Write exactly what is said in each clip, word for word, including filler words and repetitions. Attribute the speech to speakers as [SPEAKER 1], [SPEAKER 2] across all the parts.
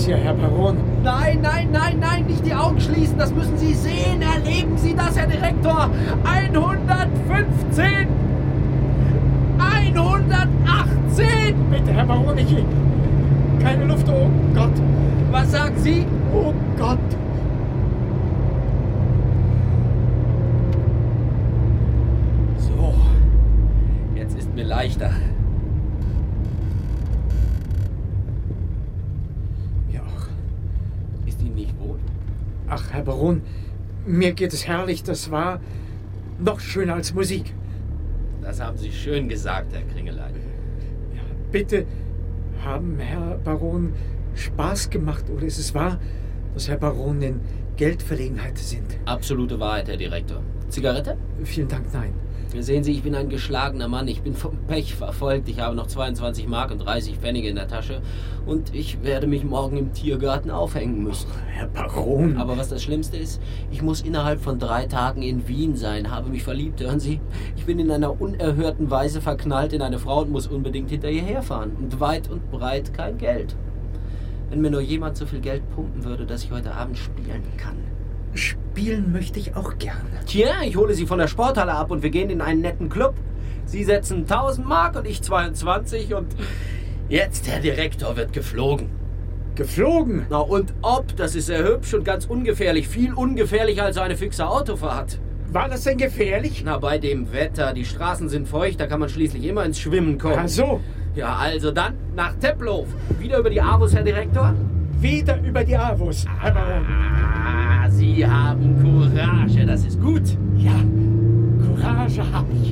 [SPEAKER 1] hier, Herr Baron.
[SPEAKER 2] Nein, nein, nein, nein, nicht die Augen schließen. Das müssen Sie sehen. Erleben Sie das, Herr Direktor. hundertfünfzehn. hundertachtzehn.
[SPEAKER 1] Bitte, Herr Baron, ich... Keine Luft, oh Gott.
[SPEAKER 2] Was sagen Sie?
[SPEAKER 1] Oh Gott.
[SPEAKER 2] So, jetzt ist mir leichter.
[SPEAKER 1] Ja.
[SPEAKER 2] Ist Ihnen nicht wohl?
[SPEAKER 1] Ach, Herr Baron, mir geht es herrlich. Das war noch schöner als Musik.
[SPEAKER 2] Das haben Sie schön gesagt, Herr Kringelein.
[SPEAKER 1] Ja, bitte, haben Herr Baron Spaß gemacht oder ist es wahr, dass Herr Baron in Geldverlegenheit sind?
[SPEAKER 2] Absolute Wahrheit, Herr Direktor. Zigarette?
[SPEAKER 1] Vielen Dank, nein.
[SPEAKER 2] Sehen Sie, ich bin ein geschlagener Mann. Ich bin vom Pech verfolgt. Ich habe noch zweiundzwanzig Mark und dreißig Pfennige in der Tasche. Und ich werde mich morgen im Tiergarten aufhängen müssen.
[SPEAKER 1] Oh, Herr Baron.
[SPEAKER 2] Aber was das Schlimmste ist, ich muss innerhalb von drei Tagen in Wien sein. Habe mich verliebt, hören Sie? Ich bin in einer unerhörten Weise verknallt in eine Frau und muss unbedingt hinter ihr herfahren. Und weit und breit kein Geld. Wenn mir nur jemand so viel Geld pumpen würde, dass ich heute Abend spielen kann.
[SPEAKER 1] Spielen möchte ich auch gerne.
[SPEAKER 2] Tja, ich hole Sie von der Sporthalle ab und wir gehen in einen netten Club. Sie setzen tausend Mark und ich zweiundzwanzig und jetzt, Herr Direktor, wird geflogen.
[SPEAKER 1] Geflogen?
[SPEAKER 2] Na und ob, das ist sehr hübsch und ganz ungefährlich. Viel ungefährlicher als eine fixe Autofahrt.
[SPEAKER 1] War das denn gefährlich?
[SPEAKER 2] Na, bei dem Wetter, die Straßen sind feucht, da kann man schließlich immer ins Schwimmen kommen.
[SPEAKER 1] Ach so.
[SPEAKER 2] Ja, also dann nach Tempelhof. Wieder über die Avus, Herr Direktor?
[SPEAKER 1] Wieder über die Avus, Herr Baron.
[SPEAKER 2] Ah, Sie haben Courage, das ist gut.
[SPEAKER 1] Ja, Courage habe ich.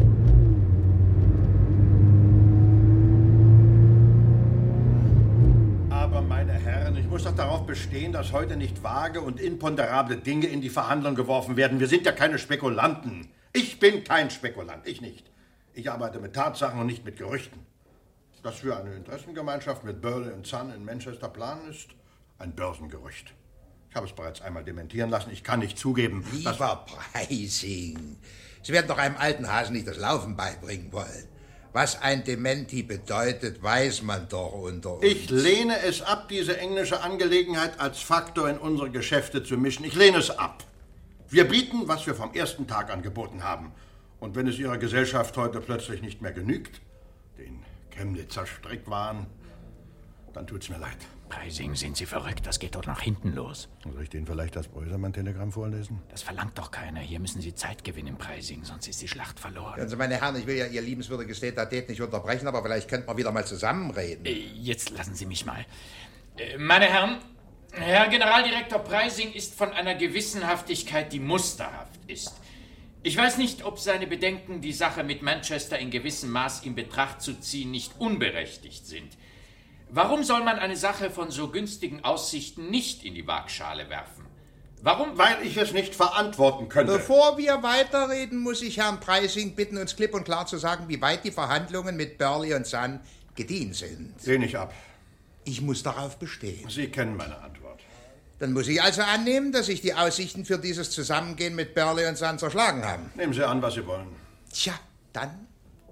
[SPEAKER 3] Aber, meine Herren, ich muss doch darauf bestehen, dass heute nicht vage und imponderable Dinge in die Verhandlung geworfen werden. Wir sind ja keine Spekulanten. Ich bin kein Spekulant, ich nicht. Ich arbeite mit Tatsachen und nicht mit Gerüchten. Dass wir eine Interessengemeinschaft mit Burley und Son in Manchester planen, ist ein Börsengerücht. Ich habe es bereits einmal dementieren lassen. Ich kann nicht zugeben, dass...
[SPEAKER 4] Lieber Preissing, Sie werden doch einem alten Hasen nicht das Laufen beibringen wollen. Was ein Dementi bedeutet, weiß man doch unter uns.
[SPEAKER 3] Ich lehne es ab, diese englische Angelegenheit als Faktor in unsere Geschäfte zu mischen. Ich lehne es ab. Wir bieten, was wir vom ersten Tag angeboten haben. Und wenn es Ihrer Gesellschaft heute plötzlich nicht mehr genügt, den Chemnitzer Strickwaren, dann tut's mir leid.
[SPEAKER 5] Preissing, sind Sie verrückt? Das geht doch nach hinten los.
[SPEAKER 3] Soll ich Ihnen vielleicht das Brösemann-Telegramm vorlesen?
[SPEAKER 5] Das verlangt doch keiner. Hier müssen Sie Zeit gewinnen, Preissing, sonst ist die Schlacht verloren.
[SPEAKER 4] Also, meine Herren, ich will ja Ihr liebenswürdiges Tete-a-Tete nicht unterbrechen, aber vielleicht könnten wir wieder mal zusammenreden.
[SPEAKER 5] Äh, jetzt lassen Sie mich mal. Äh, meine Herren, Herr Generaldirektor Preissing ist von einer Gewissenhaftigkeit, die musterhaft ist. Ich weiß nicht, ob seine Bedenken, die Sache mit Manchester in gewissem Maß in Betracht zu ziehen, nicht unberechtigt sind. Warum soll man eine Sache von so günstigen Aussichten nicht in die Waagschale werfen? Warum?
[SPEAKER 3] Weil ich es nicht verantworten könnte.
[SPEAKER 4] Bevor wir weiterreden, muss ich Herrn Preissing bitten, uns klipp und klar zu sagen, wie weit die Verhandlungen mit Burley und Son gediehen sind.
[SPEAKER 3] Lehne ich ab.
[SPEAKER 4] Ich muss darauf bestehen.
[SPEAKER 3] Sie kennen meine Antwort.
[SPEAKER 4] Dann muss ich also annehmen, dass sich die Aussichten für dieses Zusammengehen mit Burley und Son zerschlagen haben.
[SPEAKER 3] Nehmen Sie an, was Sie wollen.
[SPEAKER 4] Tja, dann...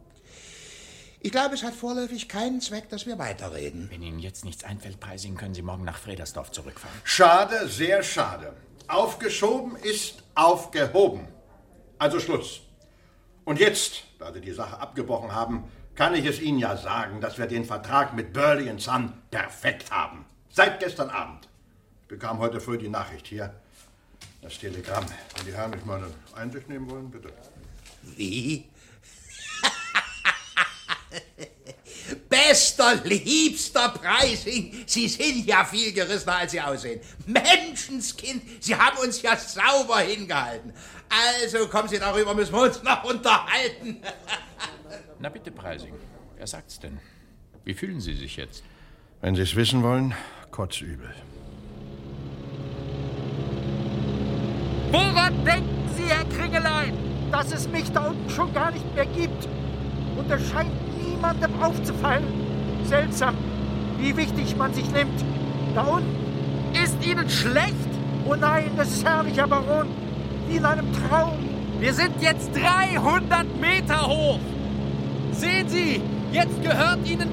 [SPEAKER 4] Ich glaube, es hat vorläufig keinen Zweck, dass wir weiterreden.
[SPEAKER 5] Wenn Ihnen jetzt nichts einfällt, Preissing, können Sie morgen nach Fredersdorf zurückfahren.
[SPEAKER 3] Schade, sehr schade. Aufgeschoben ist aufgehoben. Also Schluss. Und jetzt, da Sie die Sache abgebrochen haben, kann ich es Ihnen ja sagen, dass wir den Vertrag mit Burley und Son perfekt haben. Seit gestern Abend. Ich bekam heute früh die Nachricht hier. Das Telegramm. Wenn die Herren mich mal eine Einsicht nehmen wollen, bitte.
[SPEAKER 4] Wie? Bester, liebster Preissing, Sie sind ja viel gerissener, als Sie aussehen. Menschenskind, Sie haben uns ja sauber hingehalten. Also kommen Sie darüber, müssen wir uns noch unterhalten.
[SPEAKER 5] Na bitte, Preissing, wer sagt's denn? Wie fühlen Sie sich jetzt?
[SPEAKER 3] Wenn Sie es wissen wollen, kotzübel.
[SPEAKER 1] Woran denken Sie, Herr Kringelein, dass es mich da unten schon gar nicht mehr gibt? Und es scheint niemandem aufzufallen. Seltsam, wie wichtig man sich nimmt. Da unten. Ist Ihnen schlecht? Oh nein, das ist herrlich, Herr Baron. Wie in einem Traum.
[SPEAKER 2] Wir sind jetzt dreihundert Meter hoch. Sehen Sie, jetzt gehört Ihnen